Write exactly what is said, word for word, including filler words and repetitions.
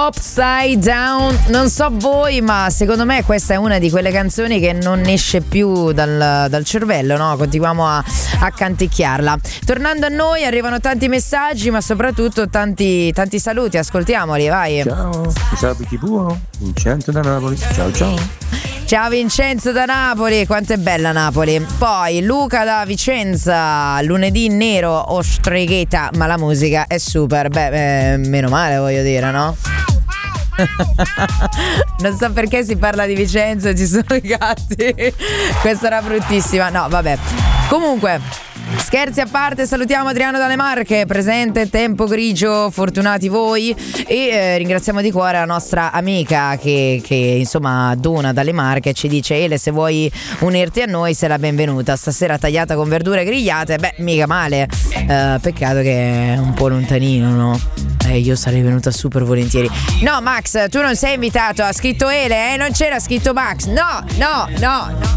Upside Down, non so voi, ma secondo me questa è una di quelle canzoni che non esce più dal, dal cervello, no? Continuiamo a, a canticchiarla. Tornando a noi, arrivano tanti messaggi, ma soprattutto tanti, tanti saluti, ascoltiamoli, vai. Ciao, Isabiti Buono, Vincenzo da Napoli, ciao ciao. Ciao Vincenzo da Napoli, quanto è bella Napoli. Poi Luca da Vicenza, lunedì nero o streghetta, ma la musica è super. Beh, eh, meno male, voglio dire, no? Non so perché si parla di Vicenza e ci sono i gatti. Questa era bruttissima. No, vabbè. Comunque, scherzi a parte, salutiamo Adriano dalle Marche, presente, tempo grigio, fortunati voi. E eh, ringraziamo di cuore la nostra amica che, che insomma dona dalle Marche, ci dice: Ele, se vuoi unirti a noi sei la benvenuta, stasera tagliata con verdure grigliate. Beh, mica male, eh, peccato che è un po' lontanino, no? Eh, io sarei venuta super volentieri. No Max, tu non sei invitato, ha scritto Ele, eh? Non c'era scritto Max. No, no, no, no.